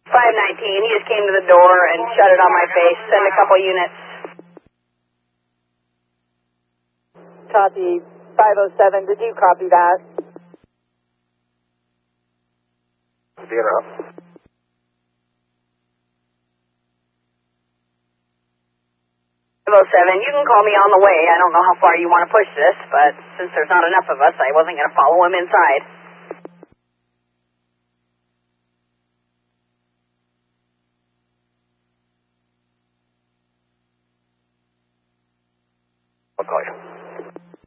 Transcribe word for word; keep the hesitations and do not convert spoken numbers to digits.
five nineteen, he just came to the door and shut it on my face. Send a couple units. Copy. five oh seven, did you copy that? Theater up. five oh seven, you can call me on the way. I don't know how far you want to push this, but since there's not enough of us, I wasn't going to follow him inside. I'll call you.